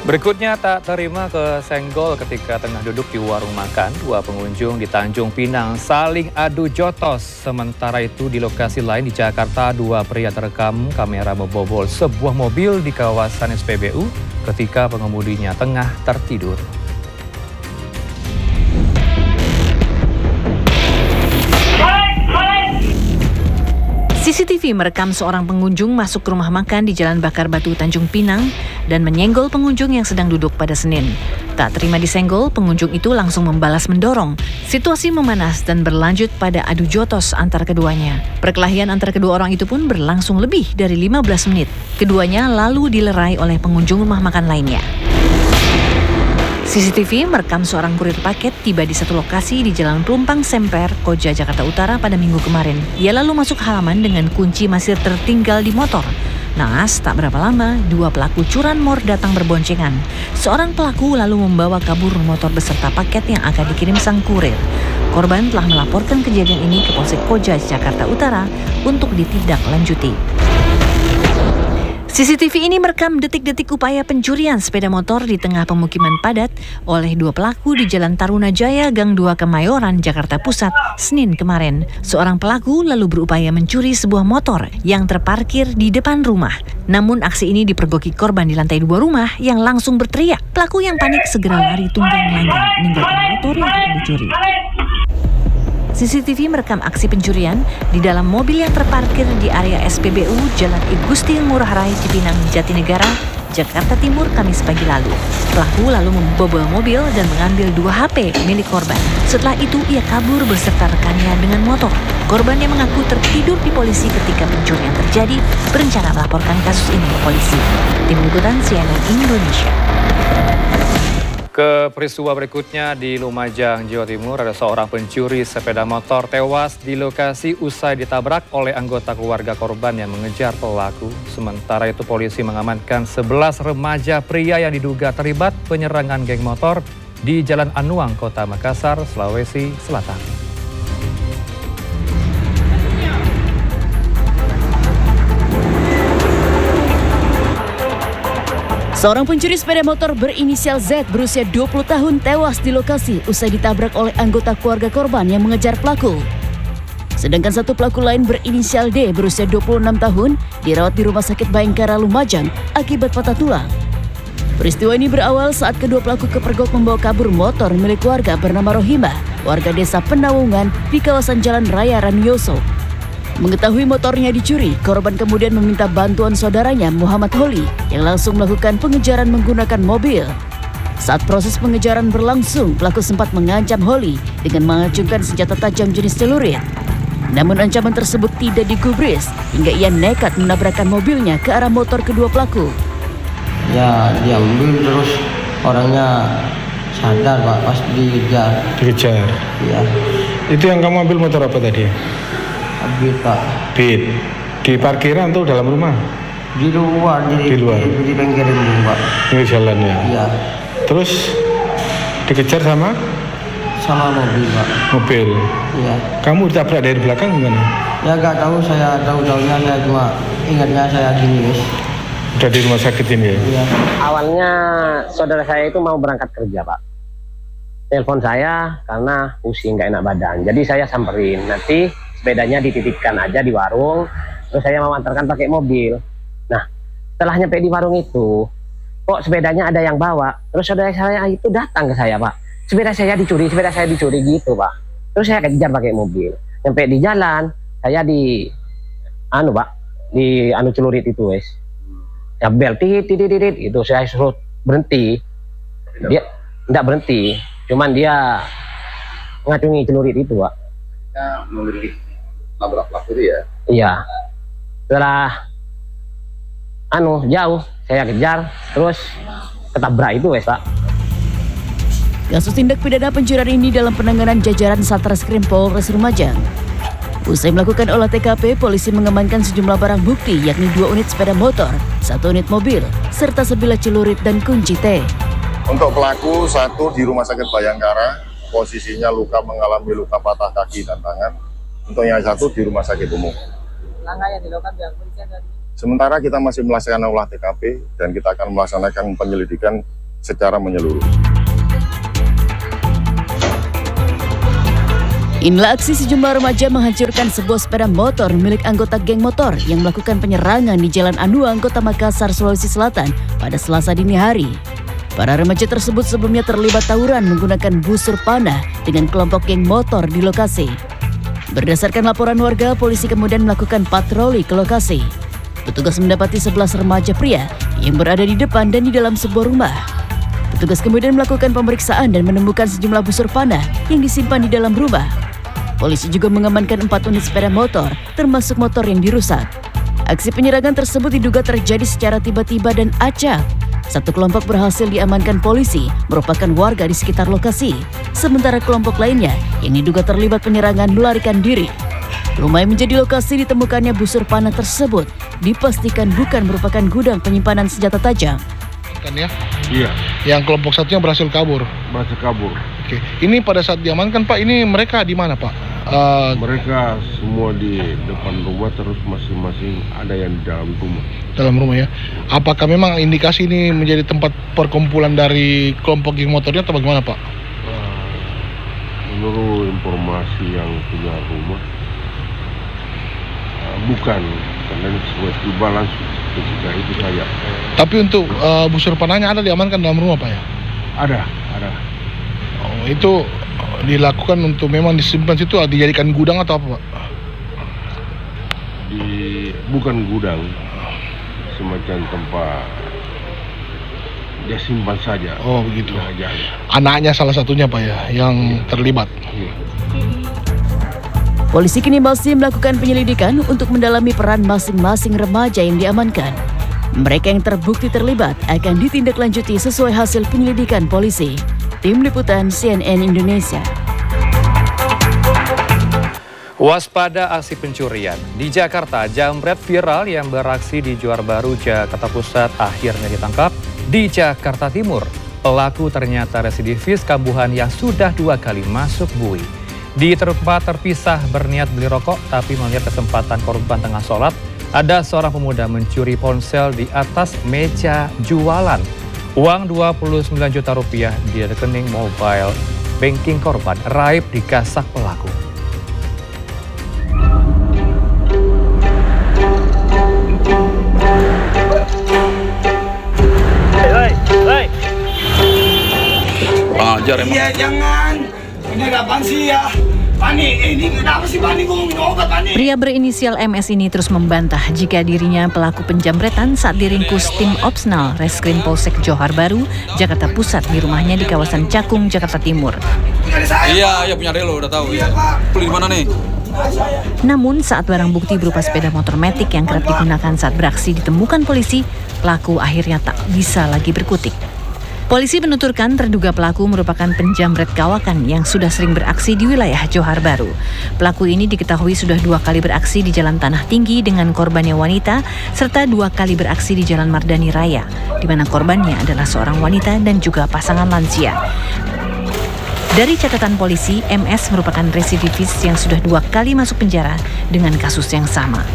Berikutnya tak terima kesenggol ketika tengah duduk di warung makan. Dua pengunjung di Tanjung Pinang saling adu jotos. Sementara itu di lokasi lain di Jakarta, dua pria terekam kamera membobol sebuah mobil di kawasan SPBU ketika pengemudinya tengah tertidur. CCTV merekam seorang pengunjung masuk ke rumah makan di Jalan Bakar Batu, Tanjung Pinang dan menyenggol pengunjung yang sedang duduk pada Senin. Tak terima disenggol, pengunjung itu langsung membalas mendorong. Situasi memanas dan berlanjut pada adu jotos antar keduanya. Perkelahian antara kedua orang itu pun berlangsung lebih dari 15 menit. Keduanya lalu dilerai oleh pengunjung rumah makan lainnya. CCTV merekam seorang kurir paket tiba di satu lokasi di Jalan Pelumpang Semper, Koja, Jakarta Utara pada Minggu kemarin. Ia lalu masuk halaman dengan kunci masih tertinggal di motor. Naas, tak berapa lama, dua pelaku curanmor datang berboncengan. Seorang pelaku lalu membawa kabur motor beserta paket yang akan dikirim sang kurir. Korban telah melaporkan kejadian ini ke Polsek Koja, Jakarta Utara untuk ditindaklanjuti. CCTV ini merekam detik-detik upaya pencurian sepeda motor di tengah pemukiman padat oleh dua pelaku di Jalan Taruna Jaya, Gang 2 Kemayoran, Jakarta Pusat, Senin kemarin. Seorang pelaku lalu berupaya mencuri sebuah motor yang terparkir di depan rumah. Namun aksi ini dipergoki korban di lantai 2 rumah yang langsung berteriak. Pelaku yang panik segera lari tunggang langgang meninggalkan motor yang akan dicuri. CCTV merekam aksi pencurian di dalam mobil yang terparkir di area SPBU Jalan I Gusti Ngurah Rai, Cipinang, Jatinegara, Jakarta Timur, Kamis pagi lalu. Pelaku lalu membobol mobil dan mengambil 2 HP milik korban. Setelah itu ia kabur beserta rekannya dengan motor. Korban yang mengaku tertidur di polisi ketika pencurian terjadi berencana melaporkan kasus ini ke polisi. Tim Liputan CNN Indonesia. Ke peristiwa berikutnya di Lumajang, Jawa Timur, ada seorang pencuri sepeda motor tewas di lokasi usai ditabrak oleh anggota keluarga korban yang mengejar pelaku. Sementara itu polisi mengamankan 11 remaja pria yang diduga terlibat penyerangan geng motor di Jalan Anuang, Kota Makassar, Sulawesi Selatan. Seorang pencuri sepeda motor berinisial Z berusia 20 tahun tewas di lokasi usai ditabrak oleh anggota keluarga korban yang mengejar pelaku. Sedangkan satu pelaku lain berinisial D berusia 26 tahun dirawat di Rumah Sakit Bayangkara Lumajang akibat patah tulang. Peristiwa ini berawal saat kedua pelaku kepergok membawa kabur motor milik warga bernama Rohimah, warga desa Penawungan di kawasan Jalan Raya Ranyoso. Mengetahui motornya dicuri, korban kemudian meminta bantuan saudaranya Muhammad Holi yang langsung melakukan pengejaran menggunakan mobil. Saat proses pengejaran berlangsung, pelaku sempat mengancam Holi dengan mengacungkan senjata tajam jenis celurit. Namun ancaman tersebut tidak digubris hingga ia nekat menabrakkan mobilnya ke arah motor kedua pelaku. Ya, diambil terus orangnya sadar Pak pas dikejar. Dikejar? Iya. Itu yang kamu ambil motor apa tadi? Beat Pak. Beat. Di parkiran atau dalam rumah? Di luar. Di luar? Di pinggir rumah Pak. Ini jalan ya? Iya. Terus dikejar sama? Sama mobil Pak. Mobil? Iya. Kamu ditabrak dari belakang gimana? Ya nggak tahu, saya tahu-tahunya saya cuma ingatnya saya gini guys. Udah di rumah sakit ini ya? Iya. Awalnya saudara saya itu mau berangkat kerja Pak. Telepon saya karena pusing nggak enak badan. Jadi saya samperin, nanti sepedanya dititipkan aja di warung, terus saya mau antarkan pakai mobil. Nah, setelah nyampe di warung itu, kok sepedanya ada yang bawa, terus saudara saya itu datang ke saya Pak, sepeda saya dicuri gitu Pak. Terus saya kejar pakai mobil. Nyampe di jalan, saya di celurit itu wes. Ya bel tit itu saya suruh berhenti. Dia enggak berhenti, cuman dia ngacungi celurit itu Pak. Kita memilih nabrak pelaku itu ya? Iya. Setelah jauh saya kejar, terus ketabrak itu wes Pak. Kasus tindak pidana pencurian ini dalam penanganan jajaran Satreskrim Polres Lumajang. Usai melakukan olah TKP, polisi mengamankan sejumlah barang bukti yakni 2 unit sepeda motor, 1 unit mobil, serta sebilah celurit dan kunci T. Untuk pelaku satu di Rumah Sakit Bayangkara, posisinya mengalami luka patah kaki dan tangan. Untuk yang satu di Rumah Sakit Umum. Langkah yang dilakukan pihak polisian tadi? Sementara kita masih melaksanakan olah TKP dan kita akan melaksanakan penyelidikan secara menyeluruh. Inilah aksi sejumlah remaja menghancurkan sebuah sepeda motor milik anggota geng motor yang melakukan penyerangan di Jalan Anuang, Kota Makassar, Sulawesi Selatan pada Selasa dini hari. Para remaja tersebut sebelumnya terlibat tawuran menggunakan busur panah dengan kelompok geng motor di lokasi. Berdasarkan laporan warga, polisi kemudian melakukan patroli ke lokasi. Petugas mendapati 11 remaja pria yang berada di depan dan di dalam sebuah rumah. Petugas kemudian melakukan pemeriksaan dan menemukan sejumlah busur panah yang disimpan di dalam rumah. Polisi juga mengamankan 4 unit sepeda motor, termasuk motor yang dirusak. Aksi penyerangan tersebut diduga terjadi secara tiba-tiba dan acak. Satu kelompok berhasil diamankan polisi, merupakan warga di sekitar lokasi. Sementara kelompok lainnya yang diduga terlibat penyerangan melarikan diri. Rumah yang menjadi lokasi ditemukannya busur panah tersebut dipastikan bukan merupakan gudang penyimpanan senjata tajam. Kan ya? Iya. Yang kelompok satunya berhasil kabur. Oke. Ini pada saat diamankan Pak, ini mereka di mana Pak? Mereka semua di depan rumah, terus masing-masing ada yang di dalam rumah. Dalam rumah ya. Apakah memang indikasi ini menjadi tempat perkumpulan dari kelompok geng motornya atau bagaimana Pak? Menurut informasi yang punya rumah, bukan, karena semua tiba langsung ketika itu saja. Tapi untuk busur panahnya ada diamankan dalam rumah Pak ya? Ada. Oh, itu dilakukan untuk memang disimpan situ, dijadikan gudang atau apa Pak? Bukan gudang, semacam tempat dia simpan saja. Oh begitu. Ya. Anaknya salah satunya Pak ya, yang terlibat. Iya. Polisi kini masih melakukan penyelidikan untuk mendalami peran masing-masing remaja yang diamankan. Mereka yang terbukti terlibat akan ditindaklanjuti sesuai hasil penyelidikan polisi. Tim Liputan CNN Indonesia. Waspada aksi pencurian. Di Jakarta, jambret viral yang beraksi di Johar Baru, Jakarta Pusat akhirnya ditangkap di Jakarta Timur. Pelaku ternyata residivis kambuhan yang sudah 2 kali masuk bui. Di tempat terpisah berniat beli rokok, tapi melihat kesempatan korban tengah sholat, ada seorang pemuda mencuri ponsel di atas meja jualan. Uang 29 juta rupiah di rekening mobile banking korban raib digasak pelaku. Hei. Pengajar emang. Iya jangan. Ini kapan sih ya? Pani, ini kenapa sih Pani ngomongin obat Pani? Pria berinisial MS ini terus membantah jika dirinya pelaku penjamretan saat diringkus tim Opsnal Reskrim Polsek Johar Baru, Jakarta Pusat di rumahnya di kawasan Cakung, Jakarta Timur. Iya, punya Relo, udah tahu. Iya. Beli di mana nih? Namun saat barang bukti berupa sepeda motor matic yang kerap digunakan saat beraksi ditemukan polisi, pelaku akhirnya tak bisa lagi berkutik. Polisi menuturkan terduga pelaku merupakan penjamret kawakan yang sudah sering beraksi di wilayah Johar Baru. Pelaku ini diketahui sudah 2 kali beraksi di Jalan Tanah Tinggi dengan korbannya wanita, serta 2 kali beraksi di Jalan Mardani Raya, di mana korbannya adalah seorang wanita dan juga pasangan lansia. Dari catatan polisi, MS merupakan residivis yang sudah 2 kali masuk penjara dengan kasus yang sama.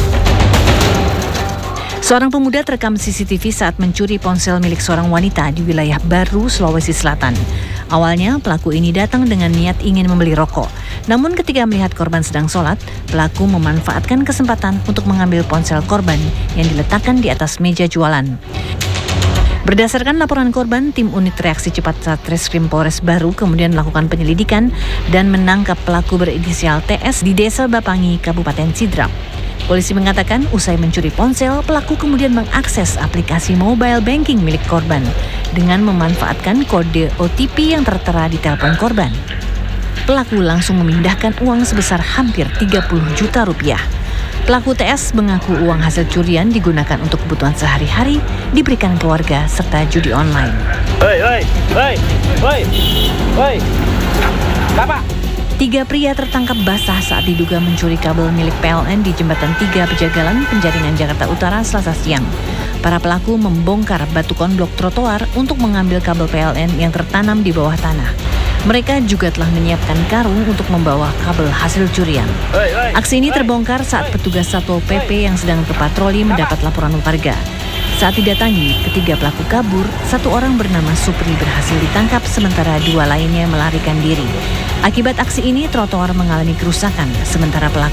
Seorang pemuda terekam CCTV saat mencuri ponsel milik seorang wanita di wilayah Baru, Sulawesi Selatan. Awalnya, pelaku ini datang dengan niat ingin membeli rokok. Namun ketika melihat korban sedang sholat, pelaku memanfaatkan kesempatan untuk mengambil ponsel korban yang diletakkan di atas meja jualan. Berdasarkan laporan korban, tim unit reaksi cepat Satreskrim Polres Baru kemudian melakukan penyelidikan dan menangkap pelaku berinisial TS di Desa Bapangi, Kabupaten Sidrap. Polisi mengatakan usai mencuri ponsel, pelaku kemudian mengakses aplikasi mobile banking milik korban dengan memanfaatkan kode OTP yang tertera di telepon korban. Pelaku langsung memindahkan uang sebesar hampir 30 juta rupiah. Pelaku TS mengaku uang hasil curian digunakan untuk kebutuhan sehari-hari, diberikan keluarga, serta judi online. Hei. Apa? 3 pria tertangkap basah saat diduga mencuri kabel milik PLN di Jembatan 3 Pejagalan, Penjaringan, Jakarta Utara, Selasa siang. Para pelaku membongkar batu konblok trotoar untuk mengambil kabel PLN yang tertanam di bawah tanah. Mereka juga telah menyiapkan karung untuk membawa kabel hasil curian. Aksi ini terbongkar saat petugas Satpol PP yang sedang berpatroli mendapat laporan warga. Saat didatangi, ketiga pelaku kabur, satu orang bernama Supri berhasil ditangkap sementara dua lainnya melarikan diri. Akibat aksi ini, trotoar mengalami kerusakan, sementara pelaku